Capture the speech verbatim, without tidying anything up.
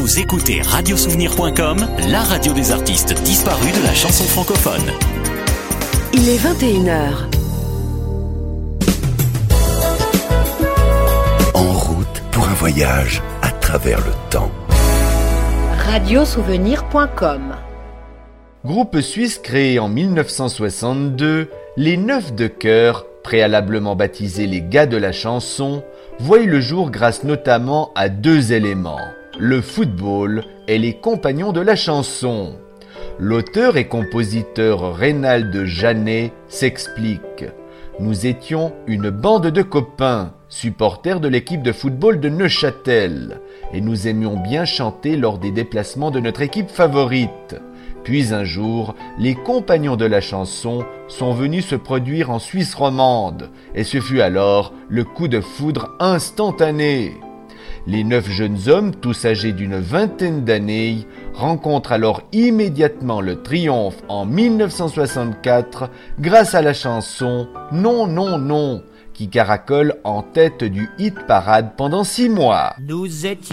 Vous écoutez radio souvenir point com, la radio des artistes disparus de la chanson francophone. Il est vingt et une heures. En route pour un voyage à travers le temps. radio souvenir point com. Groupe suisse créé en mille neuf cent soixante-deux, les Neufs de Cœur, préalablement baptisés les Gars de la chanson, voient le jour grâce notamment à deux éléments, le football et les compagnons de la chanson. L'auteur et compositeur Reynald Janet s'explique. Nous étions une bande de copains, supporters de l'équipe de football de Neuchâtel, et nous aimions bien chanter lors des déplacements de notre équipe favorite. Puis un jour, les compagnons de la chanson sont venus se produire en Suisse romande, et ce fut alors le coup de foudre instantané. Les neuf jeunes hommes, tous âgés d'une vingtaine d'années, rencontrent alors immédiatement le triomphe en mille neuf cent soixante-quatre grâce à la chanson « Non, non, non » qui caracole en tête du hit parade pendant six mois. Nous étions